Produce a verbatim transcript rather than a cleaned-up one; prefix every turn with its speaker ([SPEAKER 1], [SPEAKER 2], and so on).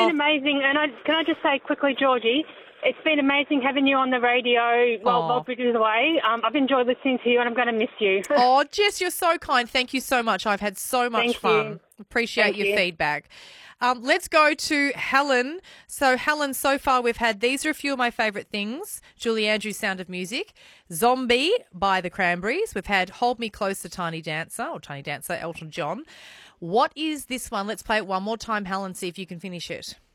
[SPEAKER 1] Oh.
[SPEAKER 2] been amazing. And I, can I just say quickly, Georgie, it's been amazing having you on the radio while
[SPEAKER 1] Oh.
[SPEAKER 2] Bob Bridges away. Um, I've enjoyed listening to you, and I'm going to miss you.
[SPEAKER 1] Oh, Jess, you're so kind. Thank you so much. I've had so much
[SPEAKER 2] Thank
[SPEAKER 1] fun.
[SPEAKER 2] you.
[SPEAKER 1] Appreciate
[SPEAKER 2] Thank
[SPEAKER 1] your
[SPEAKER 2] you.
[SPEAKER 1] feedback. Um, let's go to Helen. So, Helen, so far we've had These Are a Few of My Favourite Things, Julie Andrews' Sound of Music, Zombie by the Cranberries. We've had Hold Me Closer, Tiny Dancer, or Tiny Dancer, Elton John. What is this one? Let's play it one more time, Helen, see if you can finish it.